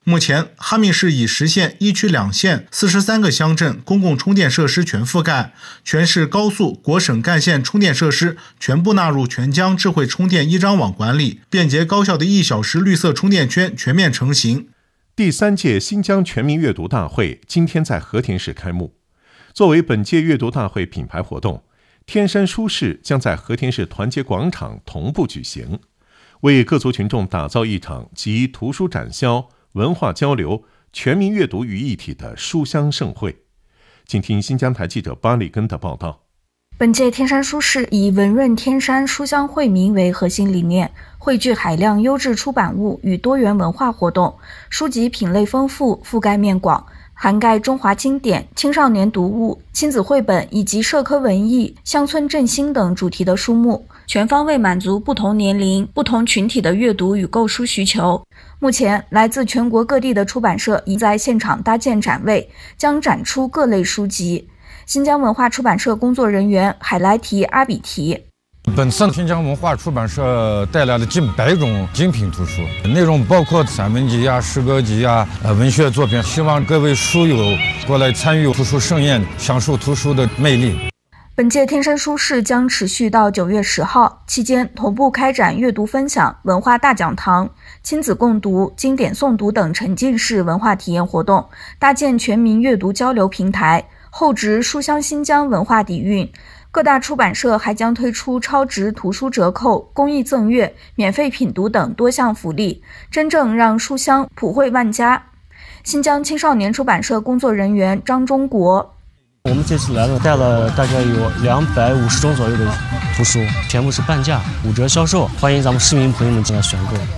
目前，哈密市已实现1区2县43个乡镇公共充电设施全覆盖，全市高速、国省干线充电设施全部纳入全疆智慧充电一张网管理，便捷高效的1小时绿色充电圈全面成型。 第3届新疆全民阅读大会今天在和田市开幕。作为本届阅读大会品牌活动，天山书市将在和田市团结广场同步举行，为各族群众打造一场集图书展销、文化交流、全民阅读于一体的书香盛会。请听新疆台记者巴里根的报道。 本届天山书市以文润天山书香惠民为核心理念，汇聚海量优质出版物与多元文化活动，书籍品类丰富，覆盖面广，涵盖中华经典、青少年读物、亲子绘本以及社科文艺、乡村振兴等主题的书目，全方位满足不同年龄、不同群体的阅读与购书需求。目前，来自全国各地的出版社已在现场搭建展位，将展出各类书籍。新疆文化出版社工作人员海莱提阿比提： 本次新疆文化出版社带来了近100种精品图书，内容包括散文集呀、诗歌集呀、文学作品，希望各位书友过来参与图书盛宴，享受图书的魅力。 本届天山书市将持续到9月10号，期间同步开展阅读分享、文化大讲堂、亲子共读、经典诵读等沉浸式文化体验活动，搭建全民阅读交流平台，厚植书香新疆文化底蕴。各大出版社还将推出超值图书折扣、公益赠阅、免费品读等多项福利，真正让书香普惠万家。新疆青少年出版社工作人员张中国： 我们这次来了，带了大概有250种左右的图书，全部是半价5折销售，欢迎咱们市民朋友们进来选购。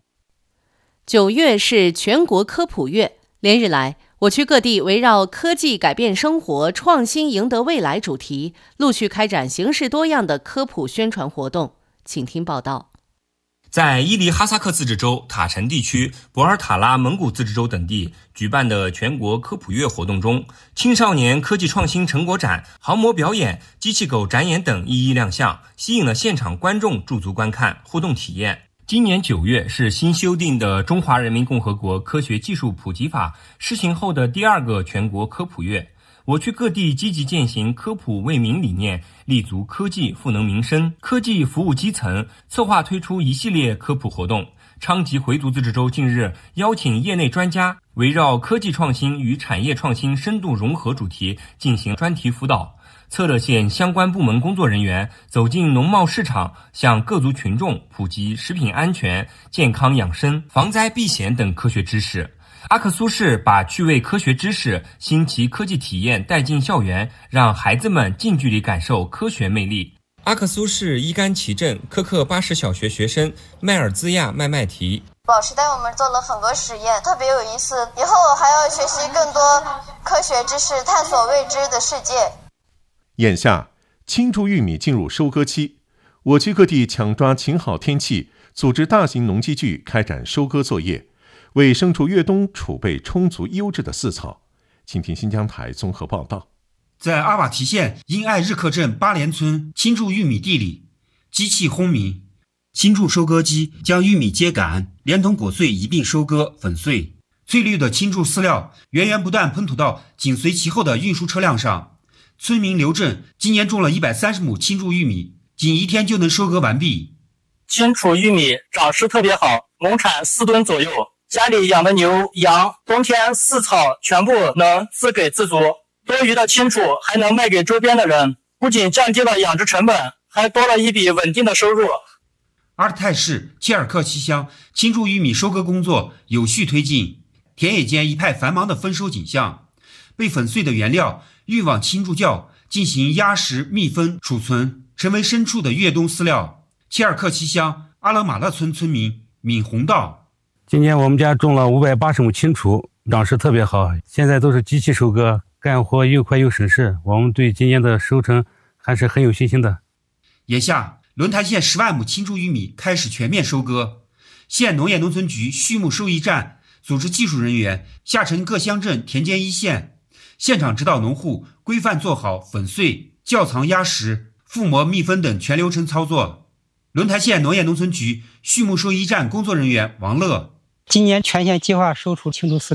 9月是全国科普月，连日来，我区各地围绕科技改变生活、创新赢得未来主题，陆续开展形式多样的科普宣传活动。请听报道。 在伊犁哈萨克自治州、塔城地区、博尔塔拉蒙古自治州等地举办的全国科普月活动中，青少年科技创新成果展、航模表演、机器狗展演等一一亮相，吸引了现场观众驻足观看、互动体验。今年9月是新修订的《中华人民共和国科学技术普及法》施行后的第2个全国科普月。我区各地积极践行科普为民理念，立足科技赋能民生、科技服务基层，策划推出一系列科普活动。昌吉回族自治州近日邀请业内专家，围绕科技创新与产业创新深度融合主题进行专题辅导。策勒县相关部门工作人员走进农贸市场，向各族群众普及食品安全、健康养生、防灾避险等科学知识。阿克苏市把趣味科学知识、新奇科技体验带进校园，让孩子们近距离感受科学魅力。阿克苏市伊干旗镇科克巴什小学学生迈尔兹亚麦提： 老师带我们做了很多实验，特别有意思，以后还要学习更多科学知识，探索未知的世界。 眼下，青贮玉米进入收割期，我区各地抢抓晴好天气，组织大型农机具开展收割作业，为牲畜越冬储备充足优质的饲草。请听新疆台综合报道。 在阿瓦提县因爱日克镇巴连村青贮玉米地里，机器轰鸣，青贮收割机将玉米秸秆连同果穗一并收割粉碎，翠绿的青贮饲料源源不断喷吐到紧随其后的运输车辆上。村民刘振今年种了130亩青贮玉米，仅1天就能收割完毕。 青贮玉米长势特别好，亩产4吨左右，家里养的牛羊冬天饲草全部能自给自足，多余的青贮还能卖给周边的人，不仅降低了养殖成本，还多了一笔稳定的收入。 阿尔泰市切尔克西乡青贮玉米收割工作有序推进，田野间一派繁忙的丰收景象。被粉碎的原料运往青贮窖进行压实密封储存，成为牲畜的越冬饲料。切尔克西乡阿勒马勒村村民闵红道： 今年我们家种了580亩青贮，长势特别好，现在都是机器收割，干活又快又省事，我们对今年的收成还是很有信心的。 眼下轮台县10万亩青贮玉米开始全面收割，县农业农村局畜牧兽医站组织技术人员下沉各乡镇田间一线，现场指导农户规范做好粉碎、窖藏压实、覆膜密封等全流程操作。轮台县农业农村局畜牧兽医站工作人员王乐： 今年全县计划收出青贮饲